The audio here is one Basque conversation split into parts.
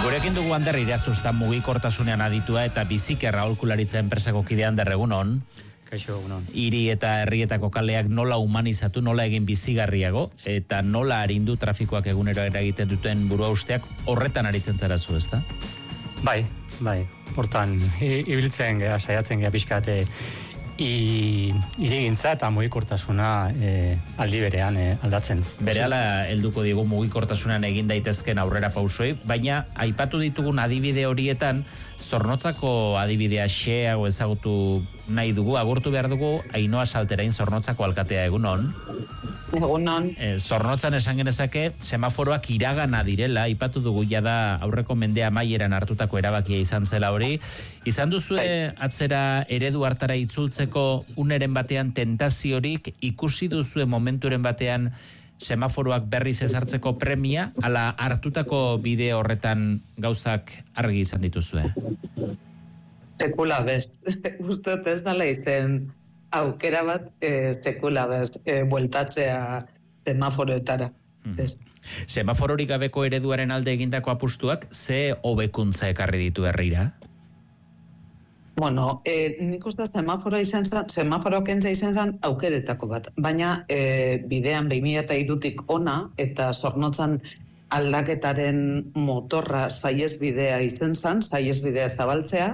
Gurekin dugu Ander Irazuzta mugikortasunean aditua eta bizikerra aholkularitza enpresako kide. Ander, egunon. Kaixo, egunon. Hiri eta herrietako kaleak nola humanizatu, nola egin bizigarriago, eta nola arindu trafikoak egunero eragiten duten buruhausteak horretan aritzen zara zu, ezta? Bai. Hortan, ibiltzen gea, saiatzen gea pixkate irigintza eta mugikortasuna aldi berean aldatzen. Berehala helduko digu mugikortasunan egin daitezken aurrera pausoi, baina aipatu ditugun adibide horietan, Zornotzako adibidea xeago ezagutu nahi dugu, agurtu behar dugu Ainhoa Salterain Zornotzako alkatea, egunon. Egunon. Zornotzan esan genezake semaforoak iragana direla, aipatu dugu jada aurreko mendea amaieran hartutako erabakia izan zela hori. Izan duzue atzera eredu hartara itzultzeko uneren batean tentaziorik, ikusi duzue momenturen batean semaforoak berriz ezartzeko premia, ala hartutako bide horretan gauzak argi izan dituzue? Sekula bez. Uztot ez dala izten aukera bat sekula bez bueltatzea semaforoetara. Semafororik gabeko ereduaren alde egindako apustuak ze hobekuntza ekarri ditu herrira? Bueno, nik uste semaforoak entza izan zen aukeretako bat. Baina bidean 2003-tik ona eta Zornotzan aldaketaren motorra saihesbidea izan zen, saihesbidea zabaltzea,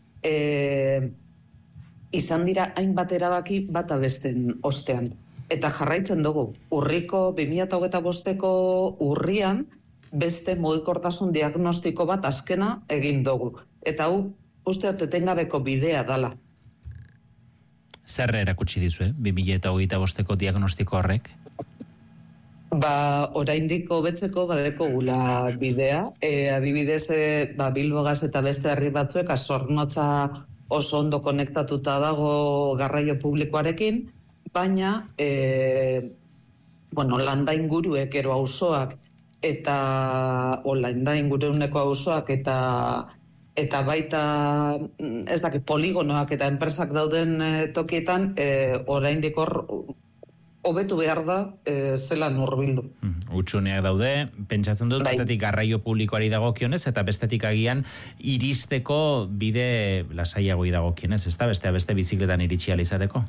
izan dira hainbat erabaki bata besten ostean. Eta jarraitzen dugu, urriko 2025ko urrian beste mugikortasun diagnostiko bat azkena egin dugu. Eta hau usteat etengabeko bidea dala. Zer erakutsi dizue, 2025ko diagnostiko horrek? Oraindik hobetzeko badeko gula bidea. Adibidez, Bilbogaz eta beste herri batzuek Zornotza oso ondo konektatuta dago garraio publikoarekin, baina landa inguruek ero auzoak eta landa inguruuneko auzoak eta baita ez dakit poligonoak eta enpresak dauden tokietan oraindik hor hobetu behar da zelan hurbildu. Utsuneak daude, pentsatzen dut batetik garraio publikoari dagokionez eta bestetik agian iristeko bide lasaiago dagokionez, ezta beste bizikletan iritsi ahal izateko.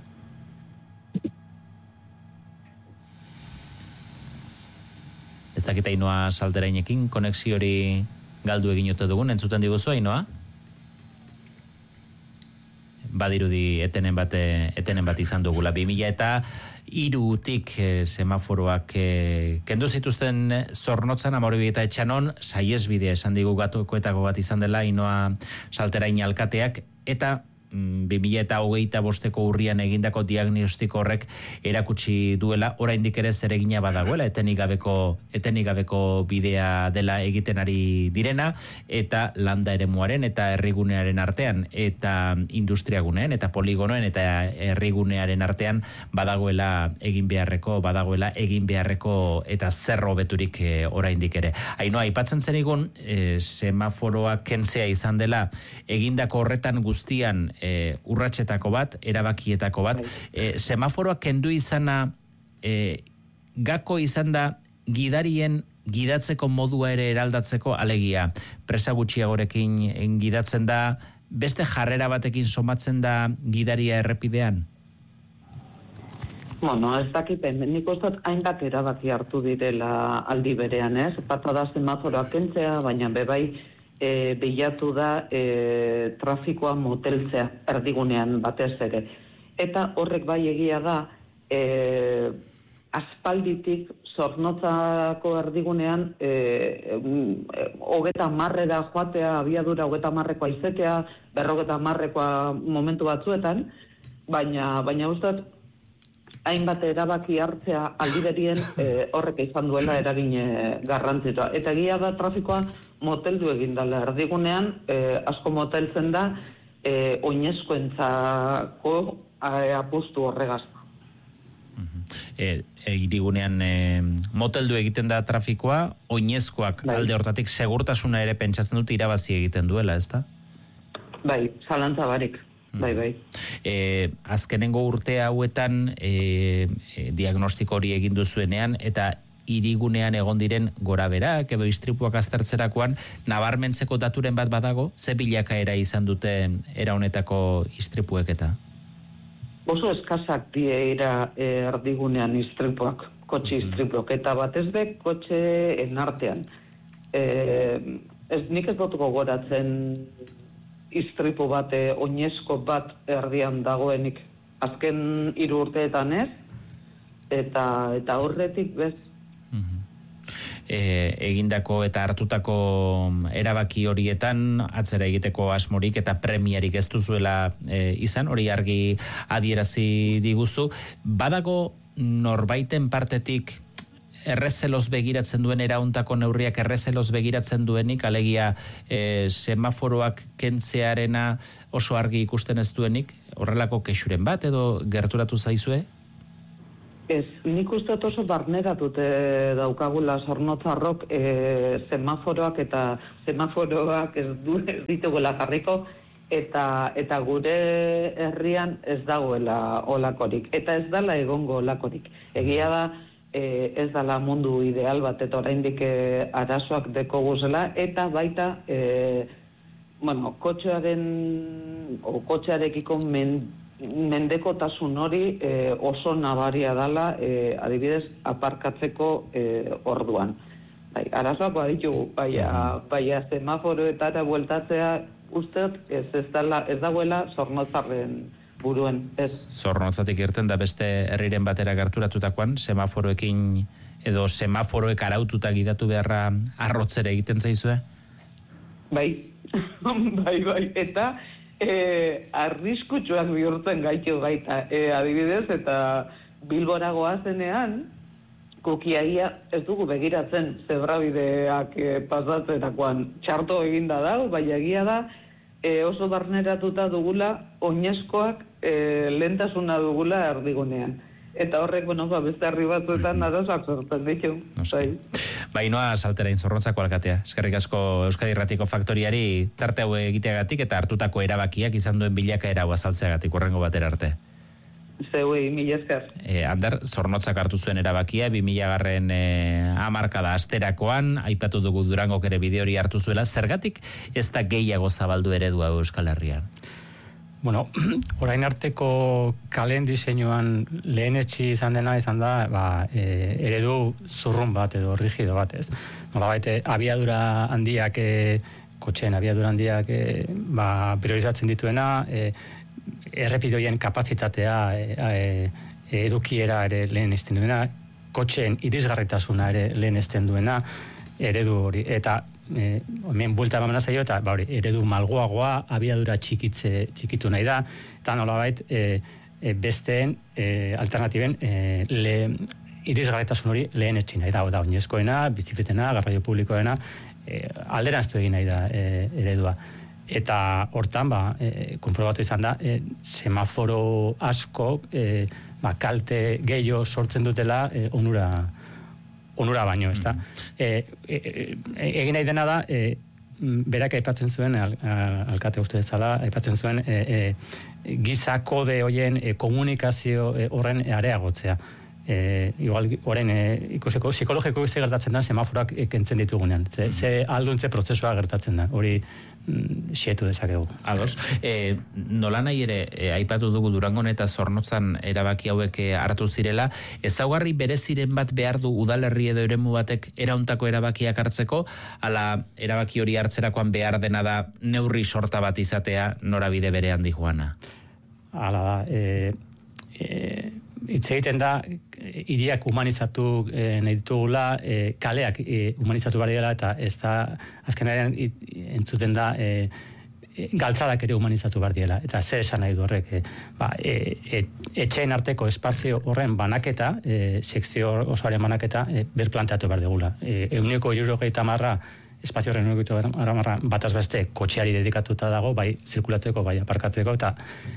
Ez dakit Ainhoa Salterainekin konexio hori galdu egin ote dugun, entzuten diguzu, Ainhoa? Badirudi etenen bat izan dugula. 2003tik semaforoak kendu zituzten Zornotzan, Amorbi eta Etxanon, saihesbidea esan digu gatukoetako bat izan dela Ainhoa Salterain alkateak, eta 2025ko urrian egindako diagnostiko horrek erakutsi duela oraindik ere zeregina badagoela, etenik gabeko bidea dela egiten ari direna, eta landa eremuaren eta herrigunearen artean, eta industriaguneen eta poligonoen eta herrigunearen artean badagoela egin beharreko eta zer hobeturik oraindik ere. Ainhoa, aipatzen zenigun semaforoak kentzea izan dela egindako horretan guztian urratsetako bat, erabakietako bat. Semaforoak kendu izana gako izan da gidarien gidatzeko modua ere eraldatzeko, alegia presa gutxiagorekin gidatzen da, beste jarrera batekin somatzen da gidaria errepidean? Bueno, ez dakit, nik ustot hainbat erabaki hartu direla aldi berean, ez? Bata da semaforoak kentzea, baina bebai bilatu da trafikoa moteltzea erdigunean batez ere. Eta horrek bai egia da aspalditik Zornotzako erdigunean 30 joatea, abiadura 30 izetea, 50 momentu batzuetan, baina ustot hainbat erabaki hartzea aldiberien horrek izan duela eragin garrantzitsua. Eta egia da trafikoa moteldu egin dela erdigunean, asko moteltzen da oinezkoentzako apustu horregaz. Hirigunean moteldu egiten da trafikoa, oinezkoak alde hortatik segurtasuna ere pentsatzen dut irabazi egiten duela, ezta? Bai, zalantza barik. Bai. Azkenengo urte hauetan diagnostiko hori egin duzuenean, eta hirigunean egon diren goraberak edo istripuak aztertzerakoan nabarmentzeko daturen bat badago, ze bilakaera izan dute era honetako istripuek eta? Oso eskasak dira erdigunean istripuak, kotxe istripuak, eta batez be kotxeen artean. Nik ez dut gogoratzen istripu bat, oinezko bat erdian dagoenik, azken 3 urteetan ez, eta horretik bez. Egindako eta hartutako erabaki horietan atzera egiteko asmorik eta premiarik ez duzuela izan, hori argi adierazi diguzu. Badago norbaiten partetik errezeloz begiratzen duen erauntako neurriak errezeloz begiratzen duenik, alegia semaforoak kentzearena oso argi ikusten ez duenik, horrelako kexuren bat edo gerturatu zaizue? Ez, nik uste oso barneratute daukagula Zornotzarrok semaforoak eta semaforoak ez dituguela jarriko eta gure herrian ez dagoela olakorik. Eta ez dala egongo olakorik. Egia da ez dala mundu ideal bat eta oraindik arazoak dekoguzela eta baita kotxearekiko mendekotasun hori oso nabaria dala, adibidez, aparkatzeko orduan. Arazoak baditugu, baina semaforoetara bueltatzea usteot ez dagoela Zornotzarren buruen. Zornotzatik irten da beste herriren batera gerturatutakoan, semaforoekin edo semaforoek araututa gidatu beharra arrotzera egiten zaizue? Bai, eta arriskutsuak bihurtzen gaitu baita. Adibidez, eta Bilbora goazenean, kukiaia ez dugu begiratzen zebrabideak pasatzerakoan. Txarto eginda dago, baina egia da oso barneratuta dugula, oinezkoak lehentasuna dugula erdigunean. Eta horrek, beste herri batzuetan arazoak sortzen ditu. Bainoa Salterain Zornotzako alkatea. Eskerrik asko Euskadi Irratiko Faktoriari tarte hau egiteagatik eta hartutako erabakiak izan duen bilakaera hau azaltzeagatik horrengo batera arte. Zeuei, mila esker. Ander, Zornotzak hartu zuen erabakia, 2000-garren hamarkada asterakoan, aipatu dugu Durangok ere bide hori hartu zuela, zergatik ez da gehiago zabaldu eredua Euskal Herrian? Bueno, orain arteko kalen diseinuan lehenetsi izan da, eredu zurrun bat edo rigido bat, ez? Nolabait, abiadura handiak, kotxeen abiadura handiak priorizatzen dituena, errepidoien kapazitatea edukiera ere lehen esten duena, kotxeen irisgarritasuna ere lehen esten duena, eredu hori. Eta hemen buelta emana zaio eta eredu malgoagoa, abiadura txikitu nahi da, eta nolabait besteen alternatiben irisgarritasun hori lehen etxin nahi da, oinezkoena, bizikletena, garraio publikoena, alderanztu egin nahi da eredua. Eta hortan, konprobatu izan da, semaforo asko kalte gehiago sortzen dutela onura baino, ez da. Egin nahi dena da, berak aipatzen zuen, alkate uste dezala, aipatzen zuen giza kode horien komunikazio horren areagotzea. Igual, orain, ikuseko, psikologiko ze gertatzen da semaforoak kentzen ditugunean. Ze alduntze prozesua gertatzen da. Hori xietu dezakegu. Ados. Nola nahi ere, aipatu dugu Durangon eta Zornotzan erabaki hauek hartu zirela, ezaugarri bereziren bat behar du udalerri edo eremu batek erauntako erabakiak hartzeko, ala erabaki hori hartzerakoan behar dena da neurri sorta bat izatea norabide berean dijoana? Hala da, hitz egiten da, hiriak humanizatu nahi ditugula, kaleak humanizatu behar dela, eta ez da, azkenaren entzuten da, galtzadak ere humanizatu behar dela. Eta ze esan nahi du horrek, etxeen arteko espazio horren banaketa, sekzio osoaren banaketa, berplanteatu behar dugula. 160 espazio horren egitu aramarra bataz beste kotxeari dedikatuta dago, bai zirkulatzeko, bai aparkatzeko, eta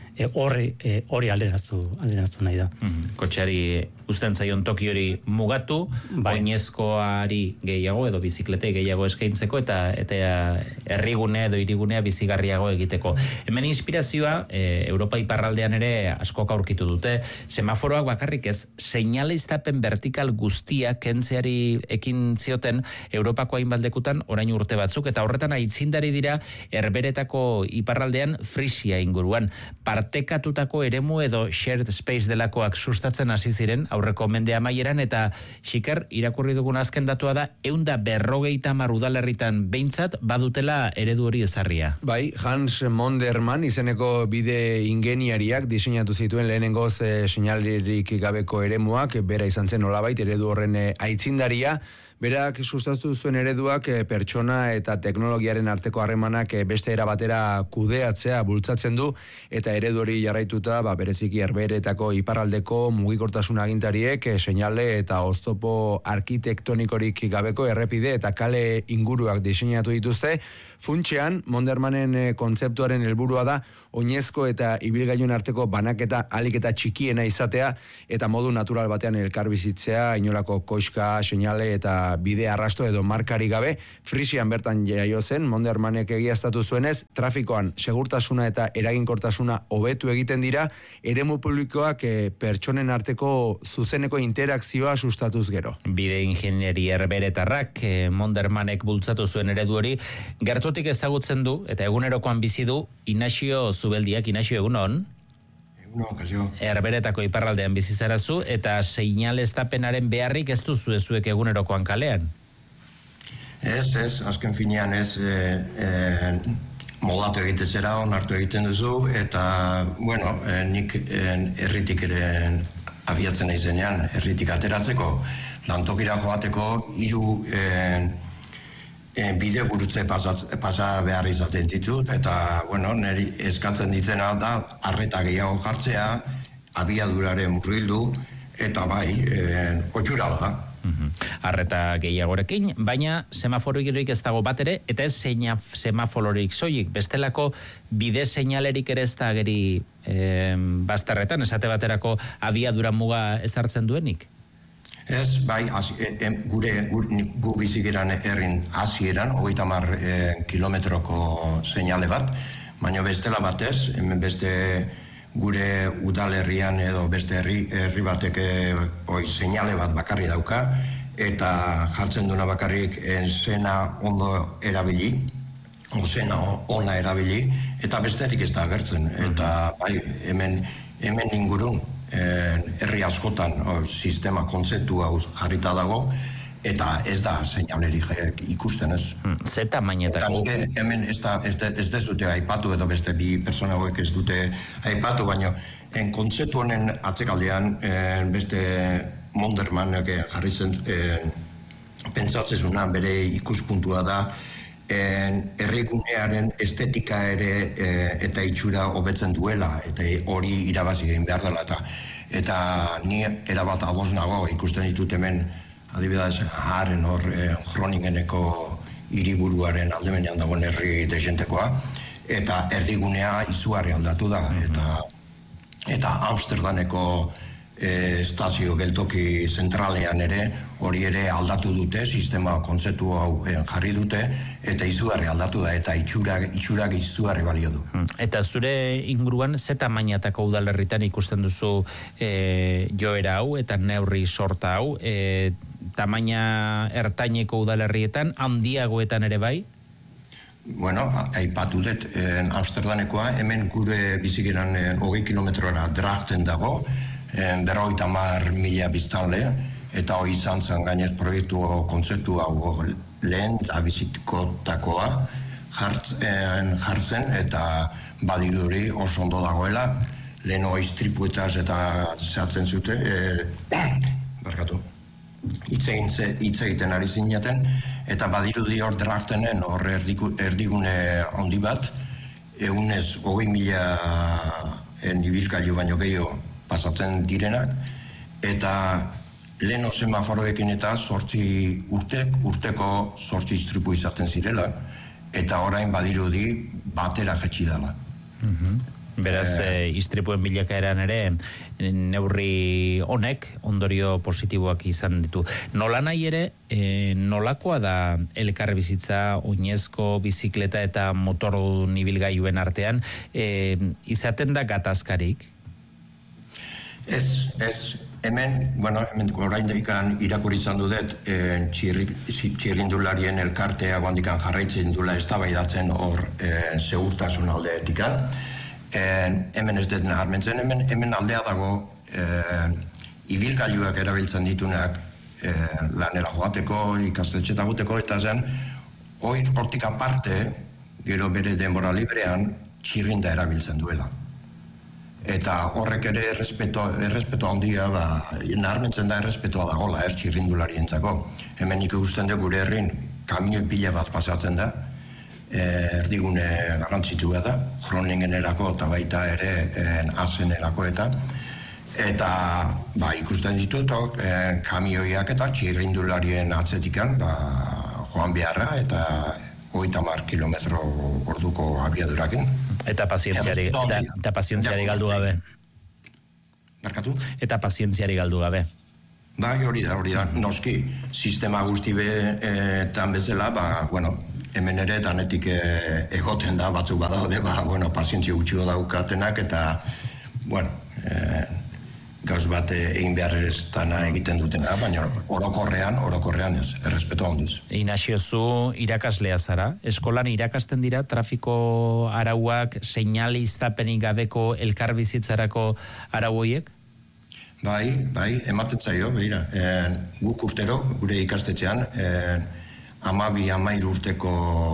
hori alderaztu nahi da. Kotxeari uzten zaion toki hori mugatu, oinezkoari gehiago edo biziklete gehiago eskaintzeko eta herrigune edo hirigunea bizigarriago egiteko. Hemen inspirazioa Europa iparraldean ere askok aurkitu dute. Semaforoak bakarrik ez, seinaleztapen vertikal guztiak kentzeari ekin zioten Europako hainbaldekutan orain urte batzuk, eta horretan aitzindari dira Herberetako iparraldean Frisia inguruan. Partekatutako eremu edo shared space delakoak sustatzen hasi ziren aurreko mende amaieran, eta Xiker irakurri dugun azken datua da 150 udalerritan behintzat badutela eredu hori ezarria. Bai, Hans Monderman izeneko bide ingeniariak diseinatu zituen lehenengoz seinalerik gabeko eremuak, bera izan zen nolabait eredu horren aitzindaria. Berak sustatu zuen ereduak pertsona eta teknologiaren arteko harremanak beste era batera kudeatzea bultzatzen du, eta eredu hori jarraituta bereziki Herberetako iparraldeko mugikortasun agintariek seinale eta oztopo arkitektonikorik gabeko errepide eta kale inguruak diseinatu dituzte. Funtsean, Mondermanen kontzeptuaren helburua da oinezko eta ibilgailuen arteko banaketa ahalik eta txikiena izatea eta modu natural batean elkarbizitzea, inolako koiska, seinale eta bide arrasto edo markari gabe. Frisian bertan jaio zen, Mondermanek egiaztatu zuenez, trafikoan segurtasuna eta eraginkortasuna hobetu egiten dira, eremu publikoak pertsonen arteko zuzeneko interakzioa sustatuz gero. Bide ingenieri herberetarrak Mondermanek bultzatu zuen eredu hori gertutik ezagutzen du eta egunerokoan bizi du Inaxio Zubeldiak. Inaxio, egunon? Egunon, Herberetako iparraldean bizi zarazu eta seinaleztapenaren beharrik ez duzu zuek egunerokoan kalean? Ez, azken finean ez moldatu egiten zera, onartu egiten duzu, eta, bueno, nik herritik ere abiatzen naizenean, herritik ateratzeko, lantokira joateko 3 bide gurutze pasa behar izaten ditut, eta, bueno, niri eskatzen ditzena da, arreta gehiago jartzea, abiaduraren murrildu, eta bai, otxura da. Arreta gehiagorekin, baina semafororik ez dago bat ere, eta ez semafororik soilik, bestelako bide seinalerik ere ez da ageri bazterretan, esate baterako abiadura muga ezartzen duenik? Ez, bai, gu bizigeran herrin hasieran, 30 kilometroko seinale bat, baina bestela batez, hemen beste gure udalerrian edo beste herri batek seinale bat bakarri dauka, eta jartzen duna bakarrik zena ondo erabili, zena ona erabili, eta besterik ez da agertzen, eta bai, hemen ingurun, herri askotan sistema kontzeptu hau jarrita dago, eta ez da seinalerik ikusten ez. Ze tamainetako? Eta hemen ez dute aipatu, edo beste bi persona hauek ez dute aipatu, baina kontzeptu honen atzekaldean beste Mondermanek jarri zen pentsatzezuna bere ikuspuntua da herrigunearen estetika ere eta itxura hobetzen duela, eta hori irabazi egin behar dela, eta ni erabat ados nago ikusten ditut hemen adibidez Haren Groningeneko hiriburuaren aldemenean dagoen herri desentekoa, eta erdigunea izugarri aldatu da, eta Amsterdameko estazio geltoki zentralean ere hori ere aldatu dute, sistema kontzeptu hau jarri dute, eta izugarri aldatu da, eta itxurak izugarri balio du. Eta zure inguruan ze tamainatako udalerritan ikusten duzu joera hau eta neurri sorta hau, tamaina ertaineko udalerrietan, handiagoetan ere bai? Bueno, aipatu dut, Amsterdamekoa, hemen gure bizigeran 20 kilometrora Drachten dago, 50.000 biztanle, eta hori izan zen gainez proiektu kontzeptu hau lehen eta bizikotakoa jartzen, eta badiruri oso ondo dagoela, lehen istripuetaz eta zehatzen zute, barkatu, hitz egiten ari zinaten, eta badirudi hor Drachtenen hor erdigune handi bat, 20.000 ibilgailu baino gehiago pasatzen direnak, eta leheno semaforoekin eta urteko 8 istripu izaten zirela, eta orain badirudi batera jetxi dela. Beraz, istripuen bilakaeran ere, neurri honek ondorio positiboak izan ditu. Nola nahi ere, nolakoa da elkarbizitza, oinezko, bizikleta eta motordun ibilgailuen artean, izaten da gatazkarik? Ez, hemen orain daikan irakurri izan dudet, txirrindularien elkartea guandikan jarraitzen dula eztabaidatzen hor segurtasun aldeetikan. Hemen ez dut naharmentzen, hemen aldea dago ibilgailuak erabiltzen ditunak lanera joateko, ikastetxeta guteko, eta zen, hortik aparte, gero bere denbora librean, txirrinda erabiltzen duela. Eta horrek ere errespeto handia, naharmentzen da errespetoa dagoela, txirrindularientzako. Hemen ikusten dugu gure herrin kamioi pila bat pasatzen da, erdigune garrantzitua da, Groningenerako eta baita ere Asenerako eta ikusten ditutok kamioiak eta txirrindularien atzetikan joan beharra eta 30 kilometro orduko abiadurakin. Eta pazientziari galdu gabe. Barkatu? Eta pazientziari galdu gabe. Bai, hori da. Noski, sistema guzti betan bezala, hemen ere danetik egoten da, batzuk badaude, pazientzia gutxi daukatenak, eta, gauz bat egin behar erestana egiten dutena, baina orokorrean ez, errespeto handiz. Inaxio, zu irakaslea zara, eskolan irakasten dira trafiko arauak, seinaliztapenik gabeko elkarbizitzarako arau horiek? Bai, ematen zaio, behira, guk urtero, gure ikastetxean, 12-13 urteko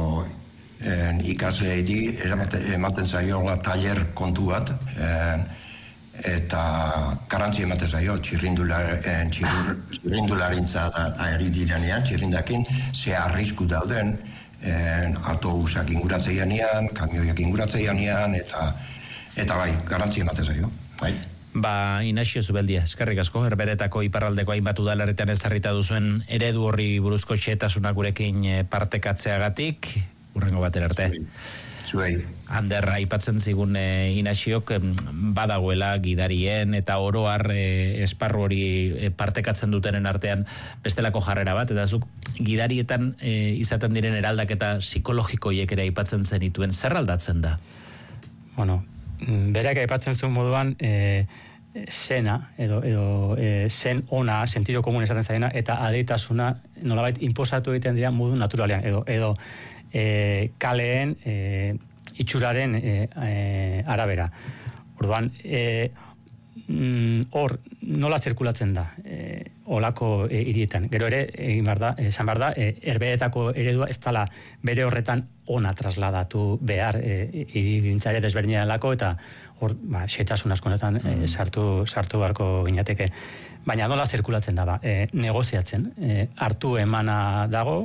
ikasleei ematen zaio taller kontu bat, eta garrantzi ematen zaio txirrindularitza ari direnean, txirrindakin, ze arrisku dauden autobusak inguratzeianean, kamioiak inguratzeianean, eta bai, garrantzi ematen zaio, bai. Inaxio Zubeldia, eskerrik asko, Herberetako iparraldeko hainbat udalerritan ezarrita duzuen eredu horri buruzko xehetasunak gurekin partekatzeagatik, urrengo batera arte. Zuei. Ander, aipatzen zigun Inaxiok badagoela gidarien eta oroar esparru hori partekatzen dutenen artean bestelako jarrera bat, eta zuk gidarietan izaten diren eraldaketa psikologikoiek ere aipatzen zenituen, zer aldatzen da? Berak aipatzen zuen moduan zena, edo zen ona, sentido komun esaten zailena, eta adeitasuna nolabait inposatu egiten dira modu naturalean, edo kaleen itxuraren arabera. Orduan, hor nola zirkulatzen da olako hirietan. Gero ere, esan behar da, Herberetako eredua ez dela bere horretan ona trasladatu behar hirigintzare desberdina delako, eta hor, xetasun asko honetan sartu beharko ginateke. Baina nola zirkulatzen da, negoziatzen. Hartu emana dago,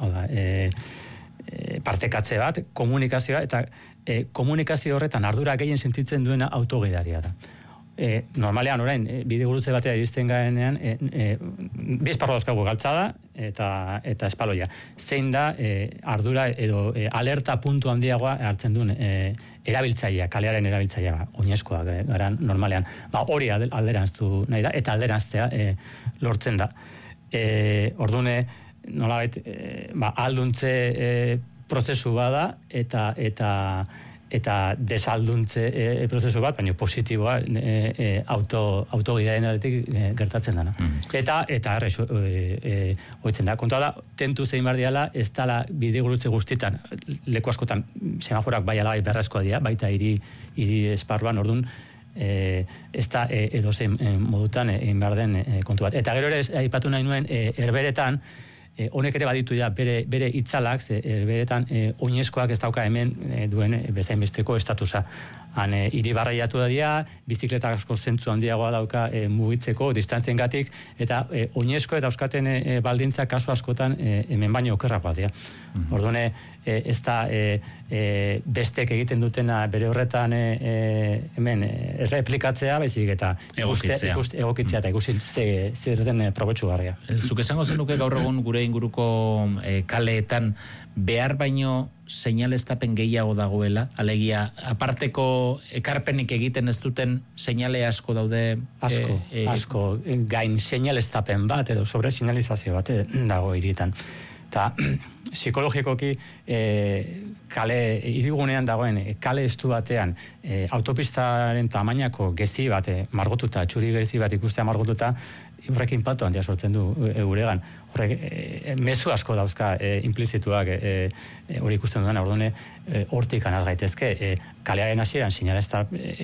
partekatze bat, komunikazioa, eta komunikazio horretan ardura gehien sentitzen duena autogidaria da. Normalean orain, bidegurutze batea iristen garenean, bi esparru dauzkagu, galtzada eta espaloia. Zein da ardura edo alerta puntu handiagoa hartzen duen erabiltzailea, kalearen erabiltzailea, oinezkoa gara normalean. Hori alderanztu nahi da, eta alderanztea lortzen da. Ordune, nolabait, alduntze prozesu bada, eta desalduntze prozesu bat, baina positiboa autogidaen aletik gertatzen dana. Eta hoitzen da. Kontua da, tentu zein bardiala, ez dala bidegurutze guztietan, leku askotan, semaforak bai alabai berrezkoa dira, baita hiri esparruan, orduan, ez da edozein modutan egin behar den kontu bat. Eta gero ere, aipatu nahi nuen, Herberetan, honek ere baditu ja bere itzalak, beretan oinezkoak ez dauka hemen duen bezain besteko estatusa. Han hiribarraiatu da bizikleta asko zentzu handiagoa dauka mugitzeko distantziengatik eta oinezko eta euskaten baldintza kasu askotan hemen baino okerragoa dira. Orduan ez da bestek egiten dutena bere horretan hemen replikatzea, baizik eta egokitzea eta ikusi zer den probetxugarria. Zuk esango zenuke gaur egun gure inguruko kaleetan behar baino seinaleztapen gehiago dagoela, alegia aparteko ekarpenik egiten ez duten seinale asko daude. Asko, gain seinaleztapen bat edo sobre seinalizazio bat dago hirietan. Eta psikologikoki hirigunean dagoen kale estu batean autopistaren tamainako gezi bat, margotuta, txuri gezi bat ikustea margotuta, horrek inpaktu handia sortzen du guregan. Horrek mezu asko dauzka implizituak hori ikusten dudan, orduan hortik anaz gaitezke. Kalearen hasieran seinalezta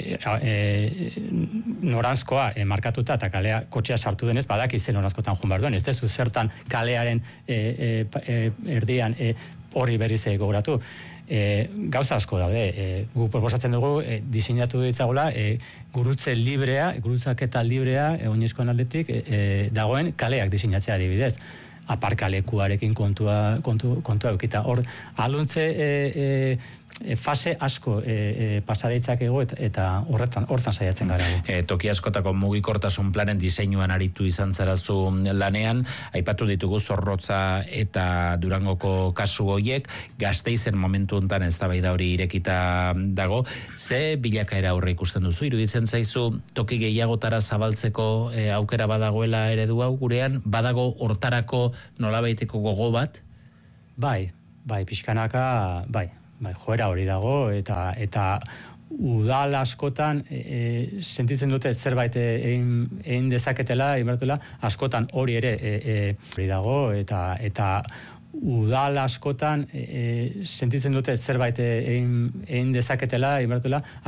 noranzkoa markatuta eta kalea kotxea sartu denez, badaki zen noranzkotan joan behar duen. Ez dezu zertan kalearen erdian hori berriz gogoratu. Gauza asko daude, gu proposatzen dugu diseinatu ditzagola gurutzaketa librea oinezkoen aldetik dagoen kaleak diseinatzea adibidez, aparkalekuarekin kontua eukita. Hor aluntze fase asko pasadeitzakego eta hortan saiatzen gara. Toki askotako mugikortasun planen diseinuan aritu izan zarazu lanean, aipatu ditugu Zorrotza eta Durangoko kasu hoiek, Gasteizen momentu hontan eztabaida hori irekita dago. Ze bilakaera aurre ikusten duzu? Iruditzen zaizu toki gehiagotara zabaltzeko aukera badagoela eredu hau gurean, badago hortarako nolabaiteko gogo bat? Bai, pixkanaka, bai, joera hori dago, eta udal askotan sentitzen dute zerbait egin dezaketela, askotan hori ere hori dago, eta udal askotan sentitzen dute zerbait egin dezaketela,